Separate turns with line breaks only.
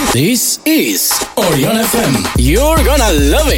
This is Orion FM. You're gonna love it.